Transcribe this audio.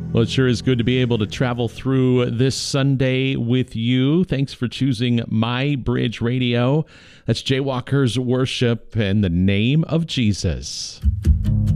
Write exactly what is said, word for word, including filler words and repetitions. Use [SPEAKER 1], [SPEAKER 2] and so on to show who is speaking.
[SPEAKER 1] Well, it sure is good to be able to travel through this Sunday with you. Thanks for choosing My Bridge Radio. That's Jaywalkers Worship in the name of Jesus.